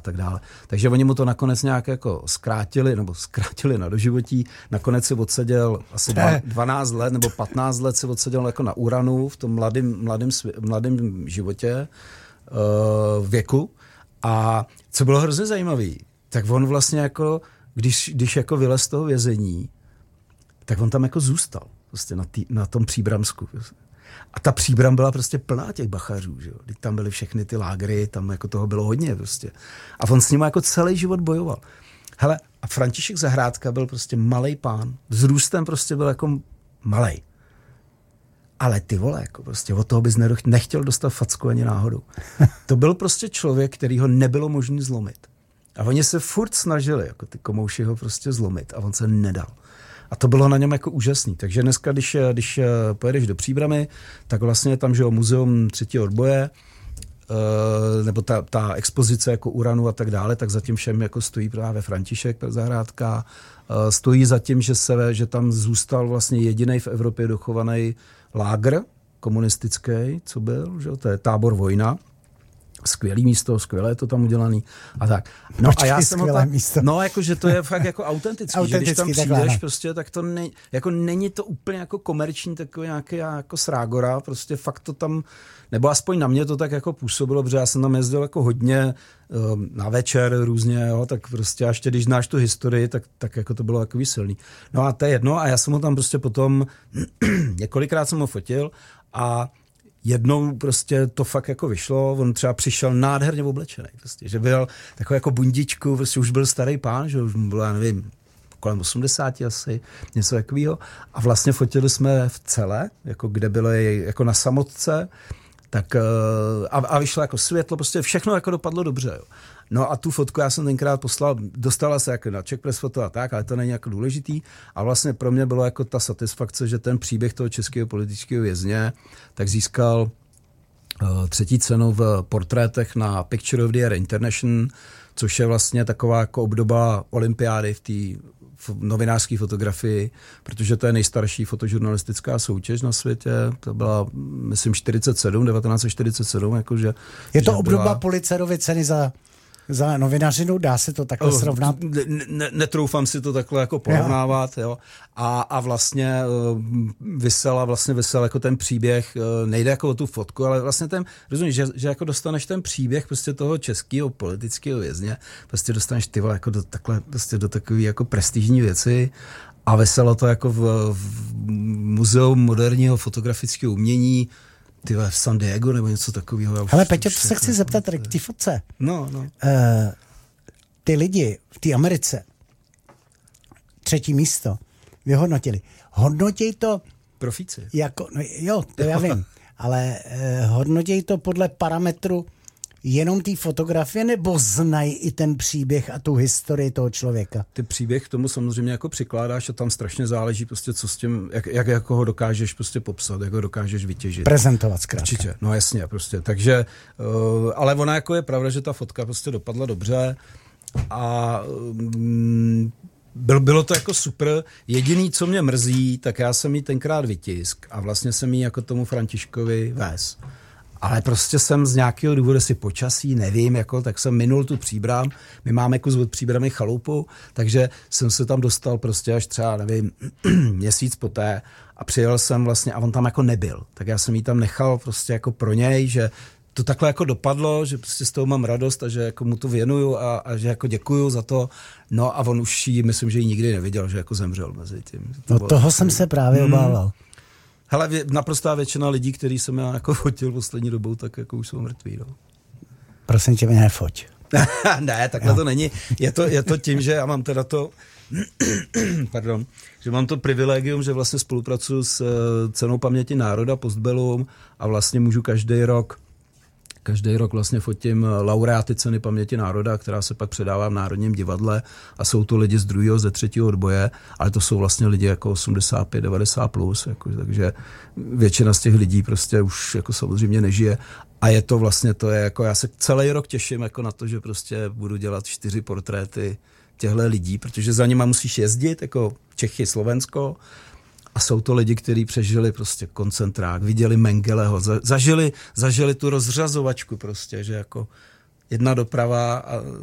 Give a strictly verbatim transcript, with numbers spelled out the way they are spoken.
tak dále. Takže oni mu to nakonec nějak jako zkrátili, nebo zkrátili na doživotí. Nakonec si odseděl asi dvanáct let nebo patnáct let si odseděl jako na Uranu v tom mladém, mladém, mladém životě, uh, věku. A co bylo hrozně zajímavé, tak on vlastně jako, když, když jako vylez z toho vězení, tak on tam jako zůstal prostě na, tý, na tom Příbramsku. A ta Příbram byla prostě plná těch bachařů, že jo. Tam byly všechny ty lágry, tam jako toho bylo hodně prostě. A on s ním jako celý život bojoval. Hele, a František Zahrádka byl prostě malej pán. Vzrůstem prostě byl jako malej. Ale ty vole, jako prostě od toho bys nechtěl dostat facku ani náhodou. To byl prostě člověk, který ho nebylo možné zlomit. A oni se furt snažili, jako ty komouši ho prostě zlomit a on se nedal. A to bylo na něm jako úžasný. Takže dneska, když, když pojedeš do Příbramy, tak vlastně tam, že jo, muzeum třetího odboje, nebo ta, ta expozice jako uranu a tak dále, tak zatím všem jako stojí právě František Zahrádka. Stojí zatím, že, se, že tam zůstal vlastně jediný v Evropě dochovaný lágr komunistický, co byl, že jo, to je tábor Vojna. Skvělý místo, skvělé je to tam udělaný a tak. No Počkej, a já jsem tam, místo. no jakože to je fakt jako autentický, autentický, že když tam přijdeš takhle, prostě, tak to ne, jako není to úplně jako komerční takový nějaký jako srágora, prostě fakt to tam, nebo aspoň na mě to tak jako působilo, protože já jsem tam jezdil jako hodně na večer různě, jo, tak prostě až když znáš tu historii, tak, tak jako to bylo takový silný. No a to je jedno a já jsem ho tam prostě potom několikrát jsem ho fotil a jednou prostě to fakt jako vyšlo, on třeba přišel nádherně oblečený, prostě, že byl takový jako bundičku, prostě už byl starý pán, že už mu bylo, já nevím, kolem osmdesáti asi, něco takového. A vlastně fotili jsme v celé, jako kde byly jako na samotce, tak a, a vyšlo jako světlo, prostě všechno jako dopadlo dobře, jo. No a tu fotku já jsem tenkrát poslal, dostala se jako na Czech Press foto a tak, ale to není jako důležitý. A vlastně pro mě bylo jako ta satisfakce, že ten příběh toho českého politického vězně tak získal uh, třetí cenu v portrétech na Picture of the Year International, což je vlastně taková jako obdoba olympiády v té novinářské fotografii, protože to je nejstarší fotožurnalistická soutěž na světě. To byla, myslím, čtyřicet sedm, devatenáct set čtyřicet sedm. Jakože, je to obdoba byla... Pulitzerovy ceny za, za novinařinu? Dá se to takhle oh, srovnat? Ne, ne, netroufám si to takhle jako porovnávat. Jo. A, a vlastně uh, vysela, vlastně vysel jako ten příběh, uh, nejde jako o tu fotku, ale vlastně ten, rozumíš, že, že jako dostaneš ten příběh prostě toho českého politického vězně, prostě dostaneš ty vole jako do takhle, prostě do takové jako prestižní věci a vyselo to jako v, v muzeu moderního fotografického umění, ty v San Diego nebo něco takového. Ale Peťo, to se chci zeptat tady k té fotce. No, no. Uh, ty lidi v té Americe, třetí místo, vyhodnotili. Hodnotěj to... Profíci. Jako, no jo, to já vím. Ale uh, hodnotěj to podle parametru jenom té fotografie, nebo znají i ten příběh a tu historii toho člověka? Ty příběh k tomu samozřejmě jako přikládáš a tam strašně záleží prostě, co s tím, jak, jak jako ho dokážeš prostě popsat, jak ho dokážeš vytěžit. Prezentovat zkrátka. Určitě, no jasně, prostě. Takže, uh, ale ona jako je pravda, že ta fotka prostě dopadla dobře a um, byl, bylo to jako super. Jediný, co mě mrzí, tak já jsem jí tenkrát vytisk a vlastně jsem jí jako tomu Františkovi vez. Ale prostě jsem z nějakého důvodu si počasí, nevím, jako, tak jsem minul tu Příbram, my máme kus od Příbramy chalupu, takže jsem se tam dostal prostě až třeba, nevím, měsíc poté a přijel jsem vlastně a on tam jako nebyl. Tak já jsem jí tam nechal prostě jako pro něj, že to takhle jako dopadlo, že prostě z toho mám radost a že jako mu to věnuju a, a že jako děkuju za to. No a on už jí, myslím, že ji nikdy neviděl, že jako zemřel mezi tím. To no toho takový... jsem se právě hmm. obával. Hele, naprostá většina lidí, který jsem já jako fotil poslední dobou, tak jako už jsou mrtví, no. Prosím tě, mě nefoť. Ne, takhle jo. To není. Je to, je to tím, že já mám teda to, pardon, že mám to privilegium, že vlastně spolupracuji s Cenou paměti národa, Postbellum a vlastně můžu každý rok Každý rok vlastně fotím laureáty Ceny paměti národa, která se pak předává v Národním divadle a jsou to lidi z druhého, ze třetího odboje, ale to jsou vlastně lidi jako osmdesát pět devadesát plus, jako, takže většina z těch lidí prostě už jako samozřejmě nežije a je to vlastně to je jako, já se celý rok těším jako na to, že prostě budu dělat čtyři portréty těchto lidí, protože za nima musíš jezdit, jako Čechy, Slovensko. A jsou to lidi, kteří přežili prostě koncentrák, viděli Mengeleho, zažili, zažili tu rozřazovačku prostě, že jako jedna doprava a